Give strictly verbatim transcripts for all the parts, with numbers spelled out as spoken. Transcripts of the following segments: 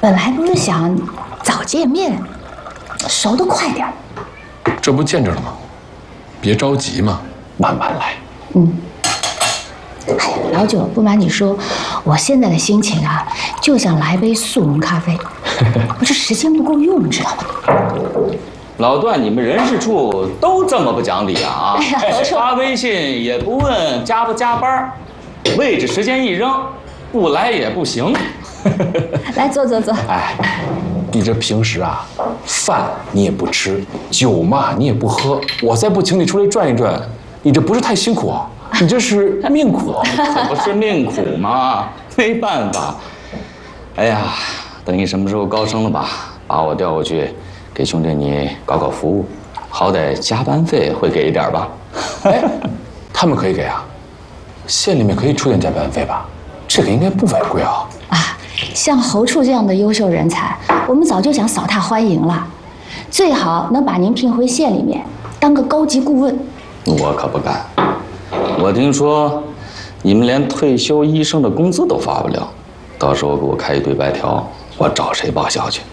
本来不是想早见面，熟得快点儿。 这不见着了吗？别着急嘛，慢慢来。 嗯。哎呀，老九，不瞒你说，我现在的心情啊，就想来杯速溶咖啡。我这时间不够用，你知道吗？ 老段，你们人事处都这么不讲理啊！ 哎呀，何处发微信也不问加不加班，位置时间一扔，不来也不行。 来，坐坐坐。 哎，你这平时啊，饭你也不吃，酒嘛你也不喝，我再不请你出来转一转，你这不是太辛苦啊？你这是命苦啊！ 可不是命苦吗？没办法。哎呀，等你什么时候高升了吧，把我调过去，给兄弟你搞搞服务，好歹加班费会给一点吧？ 哎，他们可以给啊，县里面可以出点加班费吧？这个应该不违规啊。 啊，像侯处这样的优秀人才，我们早就想扫他欢迎了，最好能把您聘回县里面当个高级顾问。 我可不敢。我听说，你们连退休医生的工资都发不了，到时候给我开一堆白条，我找谁报销去？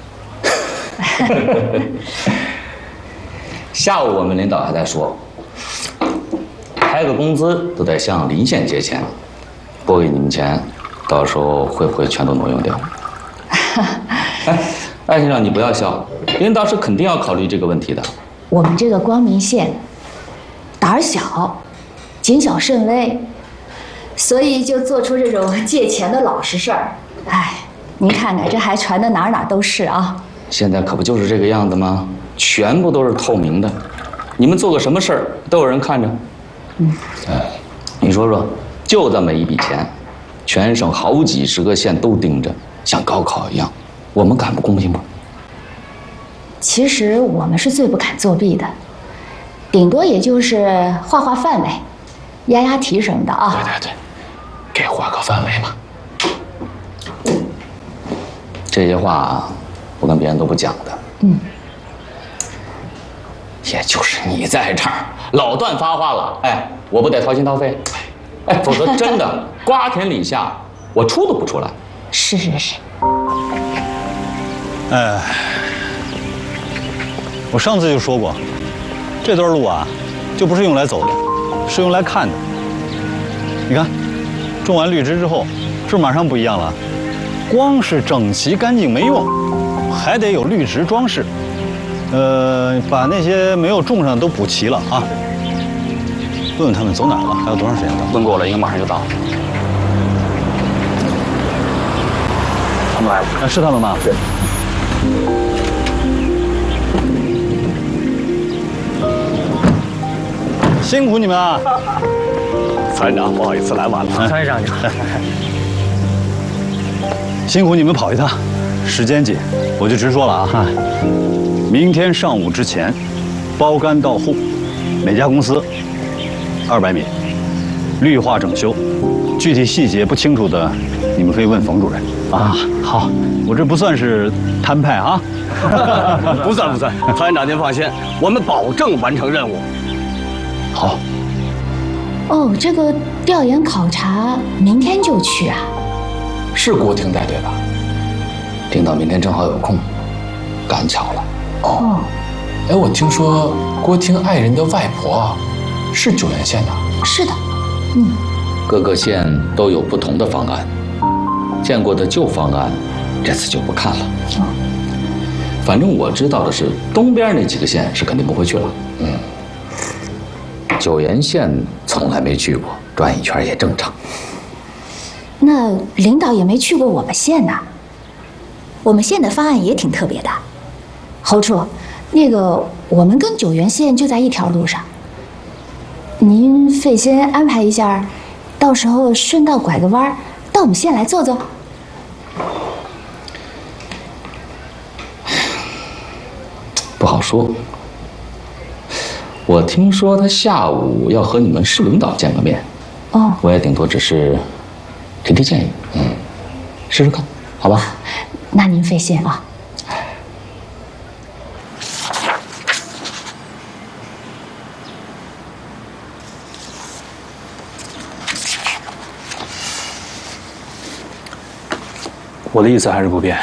下午我们领导还在说，开个工资都得向邻县借钱，拨给你们钱，到时候会不会全都挪用掉？哎，艾先生，你不要笑，领导是肯定要考虑这个问题的。 我们这个光明县胆儿小，谨小慎微，所以就做出这种借钱的老实事儿。哎，您看看，这还传的哪儿哪儿都是啊！ 现在可不就是这个样子吗？全部都是透明的，你们做个什么事儿都有人看着。嗯，哎，你说说，就这么一笔钱，全省好几十个县都盯着，像高考一样，我们敢不公平吗？ 其实我们是最不敢作弊的，顶多也就是画画范围，押押题什么的啊。 对对对，给画个范围嘛。 这些话啊，我跟别人都不讲的。 嗯， 也就是你在这儿，老段发话了，哎，我不得掏心掏肺，哎，否则真的瓜田李下，我出都不出来。 是是是。 哎，我上次就说过，这段路啊，就不是用来走的，是用来看的。你看，种完绿植之后，是马上不一样了。光是整齐干净没用，还得有绿植装饰。呃，把那些没有种上的都补齐了啊。问问他们走哪儿了，还有多长时间到？ 问过了，应该马上就到。他们来了， 啊，是他们吗？ 对。 辛苦你们啊！ 参长，不好意思来晚了。 参长你好。 辛苦你们跑一趟，时间紧，我就直说了啊。明天上午之前，包干到户，每家公司二百米，绿化整修，具体细节不清楚的，你们可以问冯主任啊。好，我这不算是摊派啊。 不算不算，参长您放心，我们保证完成任务。 好。 哦，这个调研考察明天就去啊？ 是郭婷带队吧？ 领导明天正好有空，赶巧了。 哦，哎，我听说郭婷爱人的外婆啊，是九原县的。 是的，嗯。 各个县都有不同的方案，见过的旧方案，这次就不看了。哦。反正我知道的是，东边那几个县是肯定不会去了。嗯。九原县从来没去过，转一圈也正常。 那领导也没去过我们县呐。我们县的方案也挺特别的。侯处，那个我们跟九原县就在一条路上，您费心安排一下，到时候顺道拐个弯到我们县来坐坐。 不好说。我听说他下午要和你们市领导见个面。哦。我也顶多只是提提建议，嗯，试试看，好吧？ 那您费心啊。 我的意思还是不变，